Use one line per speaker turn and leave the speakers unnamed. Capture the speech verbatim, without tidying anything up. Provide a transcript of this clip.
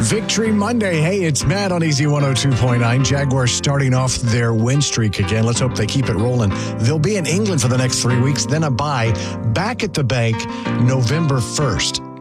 Victory Monday. Hey, it's Matt on Easy one oh two point nine. Jaguars starting off their win streak again. Let's hope they keep it rolling. They'll be in England for the next three weeks, then a bye. Back at the bank November first.